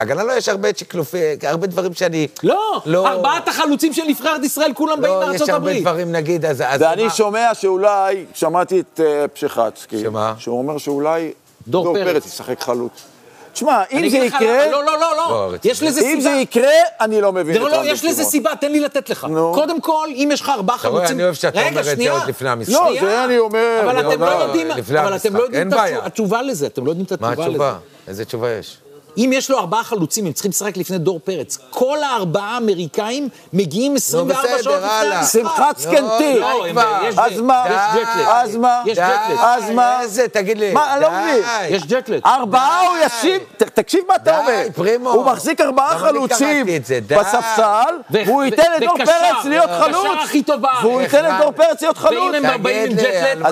הגנה לא יש הרבה שקלופי, הרבה דברים שאני... לא, ארבעת החלוצים של נבחרת ישראל, כולם באים מארצות הברית. יש הרבה דברים, נגיד, אז... ואני שומע שאולי, שמעתי את פשחצקי, שמה? שהוא אומר שאולי דור פרץ ישחק חלוץ. תשמע, אם זה יקרה... לא, יש לזה סיבה. אם זה יקרה, אני לא מבין. לא, יש לזה סיבה, תן לי לתת לך. קודם כל, אם יש לך 4 חלוצים... אני אוהב שאתה אומר את זה עוד לפני המשחק. לא, זה אני אומר. אבל אתם לא יודעים את התשובה לזה, אתם לא יודעים את התשובה לזה. מה התשובה? איזה תשובה יש? אם יש לו 4 חלוצים, הם צריכים לשחק לפני דור פרץ. כל 4 האמריקאים מגיעים 24 שעות לפני המשחק. שמחת סקנטי. אז מה? אז מה? יש ג'טלג. אז מה? איזה, תגיד לי. מה, אני לא מבין. יש ג'טלג. 4 הוא ישיב, תקשיב מה אתה אומר. הוא מחזיק 4 חלוצים בספסל, והוא ייתן לדור פרץ להיות חלוץ. וקשר הכי טוב בארץ. והוא ייתן לדור פרץ להיות חלוץ. ואם הם באים עם ג'טלג.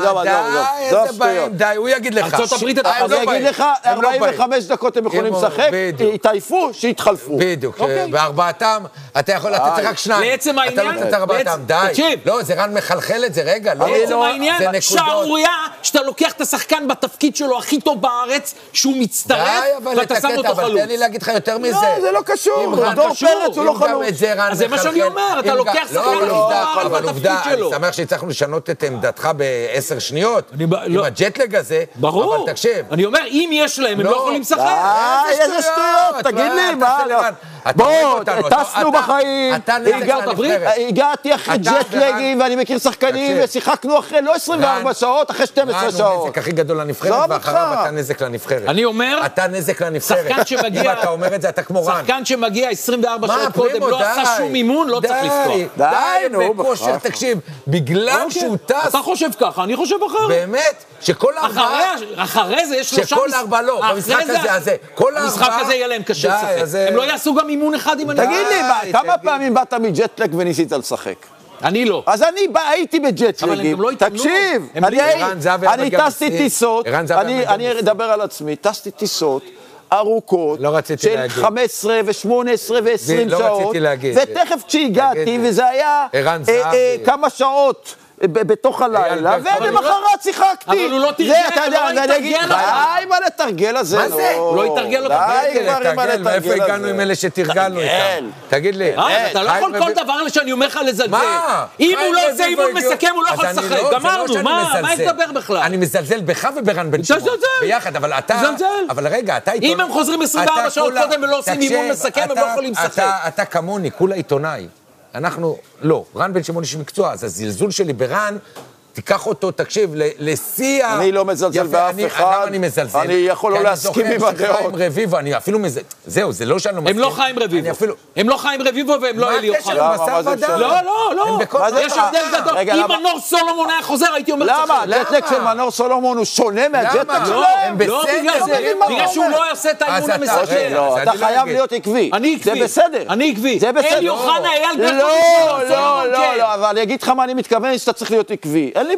די, הוא יגיד לך. ארצות הברית אז אני אגיד לך, 45 דקות הם יכולים לשחק, יתעייפו, שיתחלפו. בדיוק, בארבעתם, אתה צריך רק 2. לעצם העניין, אתה לא נותן 4, די. לא, זה רן מחלחל את זה, רגע, לא. לעצם העניין, שערוריה, שאתה לוקח את השחקן בתפקיד שלו הכי טוב בארץ, שהוא מצטרף, ואתה שם אותו חלוץ. אבל תן לי להגיד לך יותר מזה. לא, זה לא קשור, דור פרץ הוא לא חלוץ. אז זה מה שאני אומר, אתה לוקח שחקן הכי טוב בארץ בתפקיד שלו. אני שמח שהצלחנו לשנות את עמדתך ב10 שניות, עם הג'טלג הזה, ברור. אבל תקשיב. אני אומר, אם יש להם, הם לא יכולים לשחק. איזה שטויות, תגיד לי, מה? בוא, טסנו בחיים, הגעתי אחרי ג'טלגים, ואני מכיר שחקנים, ושיחקנו אחרי, לא 24 שעות, אחרי 12 שעות. רן הוא נזק הכי גדול לנבחרת, ואחריו אתה נזק לנבחרת. אני אומר, אתה נזק לנבחרת. אם אתה אומר את זה, אתה כמו רן. שחקן שמגיע 24 שעות קודם, לא עשה שום אימון, לא צריך לפתוח. די, בכושר, תקשיב, בגלל שהוא טס... אתה חושב ככה, אני חושב אחרת. באמת? שכל 4... אחרי זה יש 3... שכל 4 לא, במשחק הזה, כל 4... במשחק הזה יהיה להם קשה לשחק. הם לא יעשו גם אימון אחד עם... תגיד לי, כמה פעמים באת מג'טלג וניסית לשחק? אני לא. אז אני הייתי בג'טלגים. תקשיב, אני טסתי טיסות, אני אדבר על עצמי, טסתי טיסות ארוכות, של 15 ו-18 ו-20 שעות, ותכף כשהגעתי, וזה היה כמה שעות, בתוך הלילה, ולמחרת שיחקתי. אבל הוא לא תרגל, לא יתרגל אותך. די מה לתרגל הזה, מה זה? לא יתרגל אותך. די כבר עם לתרגל הזה. איפה הגענו עם אלה שתרגלנו איתם? תגיד לי. אתה לא יכול כל דבר שאני אומר לך לזלזל. מה? אם הוא לא עושה אימון מסכם, הוא לא יכול לשחק. גמרנו, מה ידבר בכלל? אני מזלזל בך וברן בן שמעון. ביחד, אבל אתה... אבל רגע, אתה עיתונאי. אם הם חוזרים 24 שעות קודם ולא עושים אימון מסכם, הם לא יכולים לשחק. אתה כמוני, כולה עיתונאי. אנחנו, לא, רן בן שמעון איש מקצוע, אז הזלזול שלי ברן, תיקח אותו, תקשיב, לשיח... אני לא מזלזל באף אחד. למה אני מזלזל? אני יכול לא להסכים עם הדעות. כי אני זוכר שחיים רביבו, אני אפילו מזלזל... זהו, זה לא שאני לא מסכים. הם לא חיים רביבו. הם לא חיים רביבו והם לא אלי אוחנה. לא. יש הבדל גדול. אם מנור סולומון היה חוזר, הייתי אומר... למה? הג'טלג של מנור סולומון הוא שונה מהג'טלג שלהם? לא בגלל זה. בגלל שהוא לא יעשה את האימון המסכם. אתה חייב להיות עקבי. זה בסדר. אני עקבי. זה בסדר. אלי אוחנה, אייל גרטון. לא, אבל אני אגיד לך מה אני מתכוון, שאתה צריך להיות עקבי. אין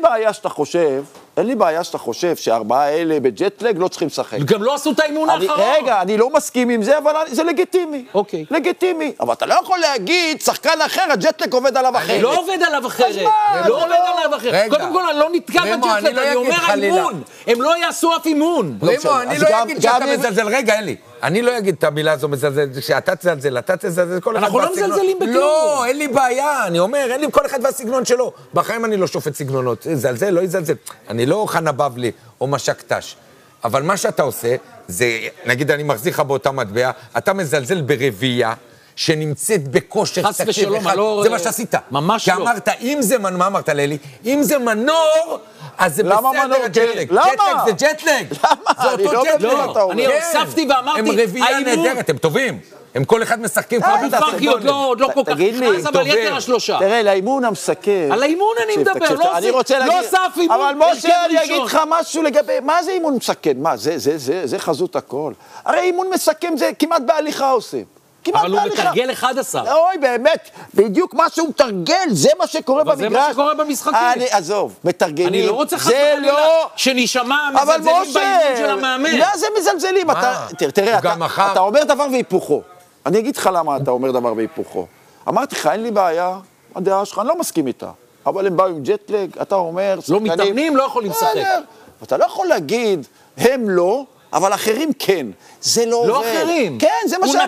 לי בעיה שאתה חושב שהארבעה האלה בג'טלג לא צריכים לשחק. גם לא עשו את האימון האחרון. רגע, אני לא מסכים עם זה, אבל זה לגיטימי. אוקיי. לגיטימי. אבל אתה לא יכול להגיד, שחקן אחר, הג'טלג עובד עליו אחרת. לא עובד עליו אחרת. לא עובד עליו אחרת. קודם כל, אני לא נתקע בג'טלג, אני אומר האימון. הם לא יעשו אף אימון. פרימו, אני לא אגיד שאתה מזלזל. רגע, אלי. אני לא אגיד את המילה הזו מזלזל, שאתה תזלזל, אתה תזלזל, כל אחד אנחנו לא מזלזלים בכלום. לא, אין לי בעיה, אני אומר, אין לי כל אחד והסגנון שלו. בחיים אני לא שופט סגנונות, זלזל, לא יזלזל. אני לא חנה בבלי או משק תש. אבל מה שאתה עושה, זה, נגיד אני מחזיר לך באותה מטבע, אתה מזלזל ברבייה, שנמצאת בכושר חס ושלום, זה מה שעשית. ממש לא. כי אמרת, אם זה, מה אמרת ללי? אם זה מנור, אז זה למה בסדר, מנור? ג'טלג. למה? ג'טלג זה ג'טלג. למה? זה אותו ג'טלג. לא, אני הוספתי ואמרתי, הם רבייה נהדרת, הם טובים. הם כל אחד משחקים. אבו פרחי עוד לא כל כך נכנס, אבל יתר השלושה. תראה, לאימון המסכם. על האימון אני מדבר, לא עושה אף אימון. אבל משה, אני אגיד לך משהו לגבי, מה זה אימון מסכם? מה, זה חזות הכל. הרי אימון מסכם זה כמעט בהליכה עושים. אבל הוא מתרגל 11. אוי, באמת, בדיוק מה שהוא מתרגל, זה מה שקורה במגרש. זה מה שקורה במשחקים. עזוב, מתרגלים. אני לא רוצה חזרה שנשמע מזלזלים באימון של המאמן. לא, זה מזלזלים. תראה, אתה אומר דבר והיפוכו. אני אגיד לך למה אתה אומר דבר והיפוכו. אמרתי לך, אין לי בעיה, הדעה שלך, אני לא מסכים איתה. אבל הם באו עם ג'טלג, אתה אומר... לא מתאמנים, לא יכולים לשחק. אתה לא יכול להגיד, הם לא, אבל אחרים כן. זה לא עובד. לא אחרים. כן, זה מה שאמרתי.